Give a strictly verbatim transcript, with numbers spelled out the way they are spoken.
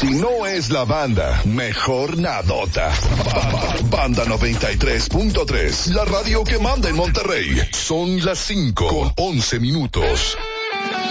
Si no es la banda, mejor nadota. Banda noventa y tres punto tres, la radio que manda en Monterrey. Son las cinco con once minutos.